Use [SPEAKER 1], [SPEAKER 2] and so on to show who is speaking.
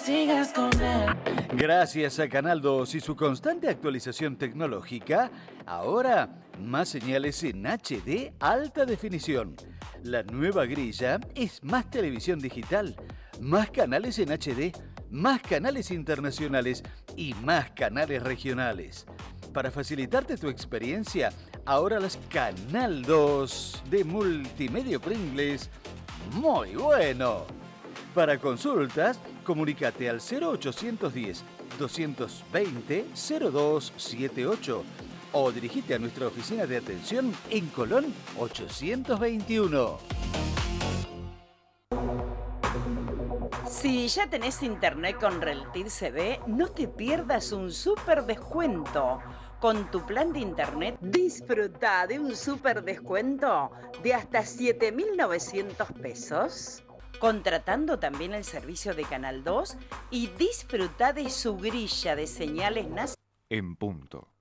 [SPEAKER 1] sigas con él.
[SPEAKER 2] Gracias a Canal 2 y su constante actualización tecnológica, ahora más señales en HD alta definición. La nueva grilla es más televisión digital, más canales en HD, más canales internacionales y más canales regionales. Para facilitarte tu experiencia, ahora las Canal 2 de Multimedia Pringles. ¡Muy bueno! Para consultas, comunícate al 0810-220-0278 o dirigite a nuestra oficina de atención en Colón 821.
[SPEAKER 3] Si ya tenés internet con Reltiv CB, no te pierdas un súper descuento. Con tu plan de internet, disfruta de un súper descuento de hasta 7.900 pesos. Contratando también el servicio de Canal 2 y disfruta de su grilla de señales nacionales.
[SPEAKER 4] En punto.